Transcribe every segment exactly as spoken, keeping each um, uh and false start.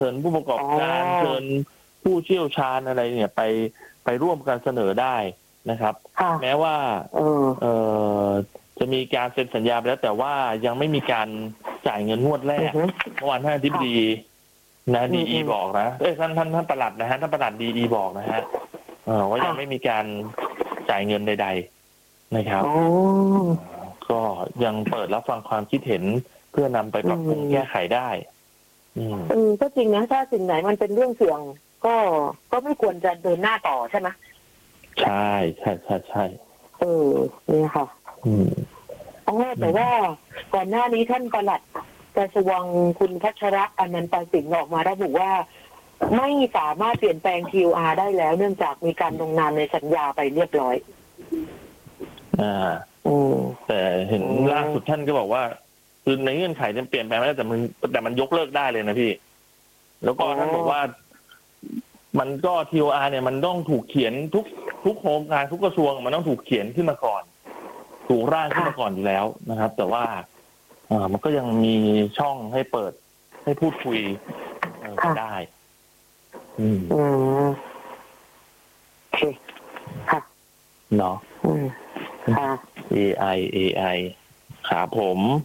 ชิญผู้ประกอบอ๋อการเชิญผู้เชี่ยวชาญอะไรเนี่ย ไปไปร่วมกันเสนอได้นะครับค่ะแม้ว่าเออเอ่อจะมีการเซ็นสัญญาไปแล้ว แต่ว่ายังไม่มีการจ่ายเงินงวดแรอือก ฮึเมื่อวานท่านอธิบดีนะอืดี อีมๆบอกนะ เอ้ยท่านท่านท่านปลัดนะฮะท่านปลัดดี อี บอกนะฮะเอ่อว่ายังค่ะไม่มีการจ่ายเงินใด ๆ นะครับอ๋อก็ยังเปิดรับฟังความคิดเห็นเพื่อนำไปปรับปรุงอืมแก้ไขได้ อืมเออก็จริงนะ ถ้าสิ่งไหนมันเป็นเรื่องเสี่ยง ก็ก็ไม่ควรจะเดินหน้าต่อใช่ไหมใช่ใช่ใช่ใช่เออเนี่ยค่ะอืมอ๋อแต่ว่าก่อนหน้านี้ท่านปลัดกระทรวงคุณพัชระอนันตสิงห์ออกมาระบุว่า ไม่สามารถเปลี่ยนแปลง ที โอ อาร์ ได้แล้ว เนื่องจากมีการลงนามในสัญญาไปเรียบร้อยอ่าอืมแต่เห็นอืมล่าสุดท่านก็บอกว่าคือในเงื่อนไขเนี่ยเปลี่ยนแปลงไม่ได้แต่มันแต่มันยกเลิกได้เลยนะพี่ แล้วก็ท่านบอกว่า มันก็ ที โอ อาร์ เนี่ยมันต้องถูกเขียนทุกทุกโครงการทุกกระทรวงมันต้องถูกเขียนขึ้นมาก่อน ถูกร่างขึ้นมาก่อนอยู่แล้วนะครับ แต่ว่าอ่ามันก็ยังมีช่องให้เปิดให้พูดคุยเออได้ อืมอืมโอเคค่ะเนาะอืมค่ะเอ ไอ เอ ไอ ครับผม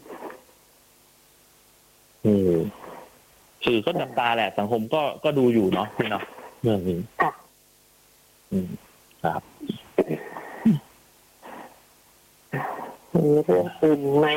อืมสื่อก็จับตาแหละ สังคมก็ก็ดูอยู่เนาะพี่เนาะเรื่องนี้ค่ะอืมครับมีเรื่องอื่นไหม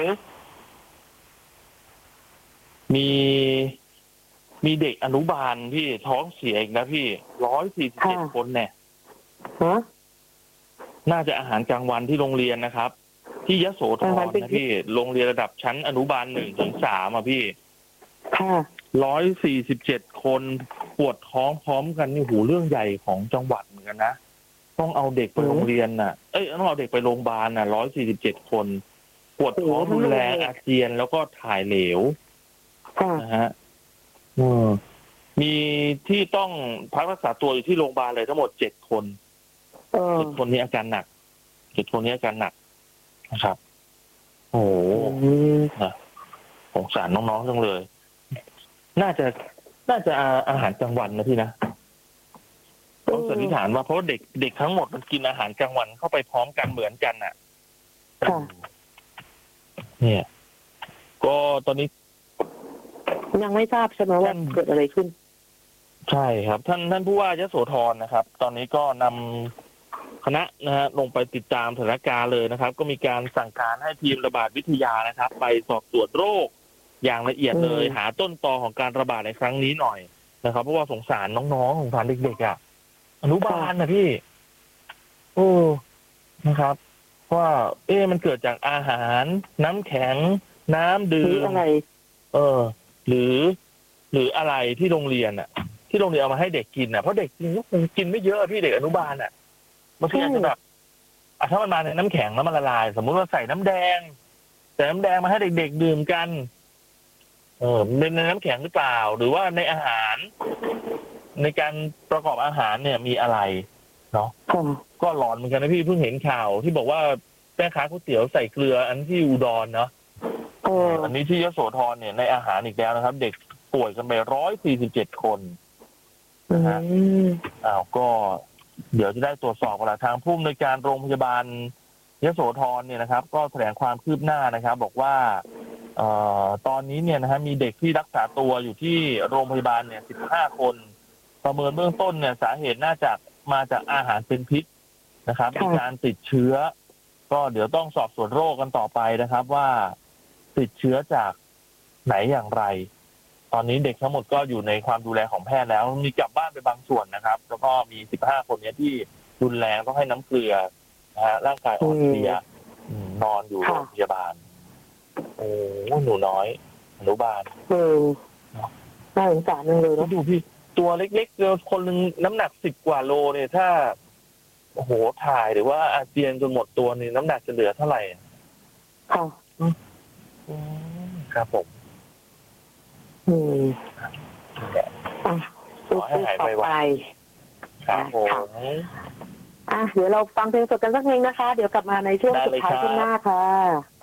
มีมีเด็กอนุบาลพี่ท้องเสียอีกนะพี่ร้อยสี่สิบเจ็ดค่ะคนเนี่ยฮะน่าจะอาหารกลางวันที่โรงเรียนนะครับ ที่ยโสธกลางวัรนเป็นนะพี่โรงเรียนระดับชั้นอนุบาลหนึ่งถึงสามอ่ะพี่ค่ะร้อยสี่สิบเจ็ดคนปวดท้องพร้อมกันนี่หูเรื่องใหญ่ของจังหวัดเหมือนกันนะต้องเอาเด็กไปโรงเรียนน่ะ เอ้ยต้องเอาเด็กไปโรงพยาบาลน่ะร้อยสี่สิบเจ็ดคน ปวดท้องรุนแรงอาเจียนแล้วก็ถ่ายเหลวค่ะนะฮะอืมมีที่ต้องพักรักษาตัวอยู่ที่โรงพยาบาลเลยทั้งหมดเจ็ดคนเออเจ็ดคนนี้อาการหนักเจ็ดคนนี้อาการหนักนะครับ โอ้โหอืมนะสงสารน้องๆจังเลย น่าจะ น่าจะอาอาหารกลางวันนะพี่นะต้องสันนิษฐานว่าเพราะเด็กเด็กทั้งหมดมันกินอาหารกลางวันเข้าไปพร้อมกันเหมือนกันน่ะค่ะเนี่ย ก็ตอนนี้ยังไม่ทราบใช่ไหมว่าเกิดอะไรขึ้นใช่ครับ ท่านท่านผู้ว่ายโสธรนะครับ ตอนนี้ก็นำคณะนะฮะลงไปติดตามสถานการณ์เลยนะครับ ก็มีการสั่งการให้ทีมระบาดวิทยานะครับ ไปสอบสวนโรคอย่างละเอียดเลยอืมหาต้นตอของการระบาดในครั้งนี้หน่อยนะครับ เพราะว่าสงสารน้องๆสงสารเด็กๆอ่ะอนุบาลนะพี่ โอ้นะครับว่า เอ๊ะมันเกิดจากอาหาร น้ำแข็ง น้ำหรืดื่อมอะไรเออ หรือ หรืออะไรที่โรงเรียนอ่ะ ที่โรงเรียนเอามาให้เด็กกินอ่ะเพราะเด็กกินก็คงกินไม่เยอะพี่เด็กอนุบาลอ่ะบางทีอาจจะแบบอ่ะถ้ามันมาในน้ำแข็งแล้วมันละลาย สมมุติว่าใส่น้ำแดงใส่น้ำแดงมาให้เด็กๆดื่มกัน เออในในน้ำแข็งหรือเปล่า หรือว่าในอาหาร ในการประกอบอาหารเนี่ยมีอะไรเนาะค่ะก็หลอนเหมือนกันนะพี่เพิ่งเห็นข่าวที่บอกว่าแม่ค้าก๋วยเตี๋ยวใส่เกลืออันที่อุดรเนาะเอออันนี้ที่ยโสธรเนี่ยในอาหารอีกแล้วนะครับ เด็กป่วยกันไปร้อยสี่สิบเจ็ดคนอืมอ้าวก็เดี๋ยวจะได้ตรวจสอบกันละทางผู้อำนวยการโรงพยาบาลยโสธรเนี่ยนะครับ ก็แถลงความคืบหน้านะครับ บอกว่าเอ่อตอนนี้เนี่ยนะฮะมีเด็กที่รักษาตัวอยู่ที่โรงพยาบาลเนี่ยสิบห้าคน ประเมินเบื้องต้นเนี่ยสาเหตุน่าจะมาจากอาหารเป็นพิษนะครับมีการติดเชื้อ ก็เดี๋ยวต้องสอบสวนโรคกันต่อไปนะครับ ว่าติดเชื้อจากไหนอย่างไร ตอนนี้เด็กทั้งหมดก็อยู่ในความดูแลของแพทย์แล้วมีกลับบ้านไปบางส่วนนะครับ แล้วก็มีสิบห้าคนเนี้ยที่รุนแรงต้องให้น้ำเกลือนะฮะร่างกายอ่อนเพลียอืมนอนอยู่โรงพยาบาล โอ้หนูน้อยอนุบาลเออน่าสงสารจังเลยก็เนาะดูพี่ตัวเล็กๆเจอคนหนึ่งน้ำหนักสิบกว่าโลเนี่ยถ้าโอ้โหถ่ายหรือว่าอาเจียนจนหมดตัวนี่น้ำหนักจะเหลือเท่าไหร่ค่ะอืมครับผมอืมอ่ะขอให้หายต่อไวไปๆครับผมอ่ะเดี๋ยวเราฟังเพลงสดกันสักเพลงนะคะ เดี๋ยวกลับมาในช่วงได้สุดเลยท้ายครับช่วงหน้าค่ะ